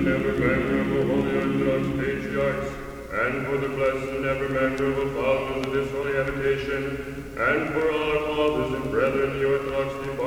and every member of the Holy Orthodox Patriarchs, and for the blessed and every member of the fathers of this holy habitation, and for all our fathers and brethren, the Orthodox